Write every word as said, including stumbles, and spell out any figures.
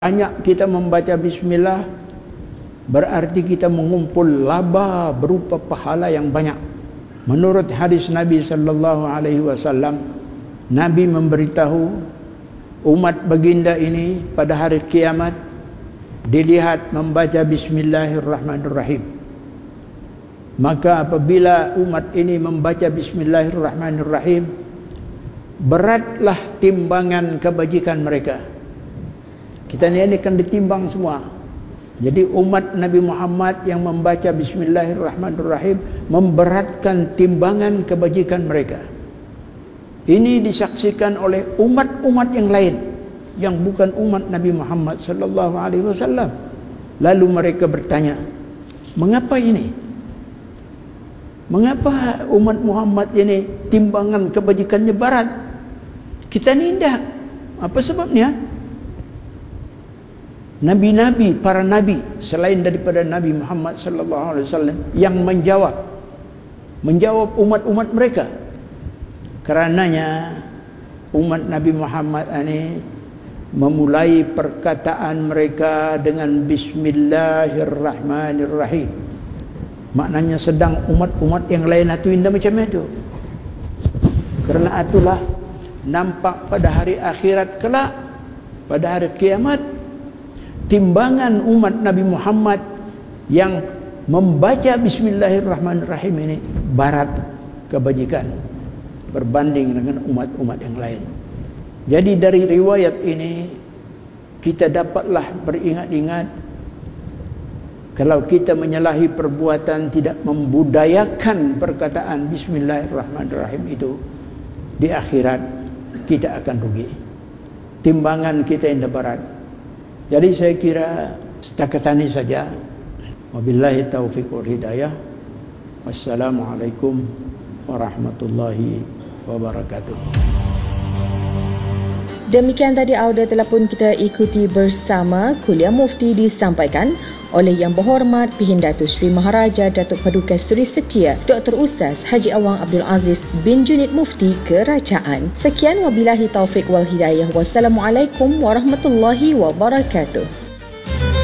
Banyak kita membaca bismillah berarti kita mengumpul laba berupa pahala yang banyak. Menurut hadis Nabi sallallahu alaihi wasallam, Nabi memberitahu umat baginda ini pada hari kiamat dilihat membaca bismillahirrahmanirrahim. Maka apabila umat ini membaca bismillahirrahmanirrahim, beratlah timbangan kebajikan mereka. Kita ni akan ditimbang semua. Jadi umat Nabi Muhammad yang membaca bismillahirrahmanirrahim memberatkan timbangan kebajikan mereka. Ini disaksikan oleh umat-umat yang lain yang bukan umat Nabi Muhammad sallallahu alaihi wasallam. Lalu mereka bertanya, "Mengapa ini? Mengapa umat Muhammad ini timbangan kebajikannya berat? Kita ni indah. Apa sebabnya?" Nabi-nabi, para nabi selain daripada Nabi Muhammad sallallahu alaihi wasallam yang menjawab menjawab umat-umat mereka. Karenanya umat Nabi Muhammad ini memulai perkataan mereka dengan bismillahirrahmanirrahim. Maknanya sedang umat-umat yang lain itu indah macam itu. Kerana itulah nampak pada hari akhirat kelak, pada hari kiamat, timbangan umat Nabi Muhammad yang membaca bismillahirrahmanirrahim ini barat kebajikan berbanding dengan umat-umat yang lain. Jadi dari riwayat ini kita dapatlah beringat-ingat kalau kita menyalahi perbuatan tidak membudayakan perkataan bismillahirrahmanirrahim itu, di akhirat kita akan rugi. Timbangan kita yang berat. Jadi saya kira setakat ini saja. Wabillahi taufiq wal hidayah. Wassalamualaikum warahmatullahi wabarakatuh. Demikian tadi audio telah pun kita ikuti bersama kuliah mufti disampaikan oleh Yang Berhormat Pehindatus Sri Maharaja Datuk Paduka Seri Setia Doktor Ustaz Haji Awang Abdul Aziz bin Junid Mufti Kerajaan. Sekian wabillahi taufiq wal hidayah. Wassalamualaikum warahmatullahi wabarakatuh.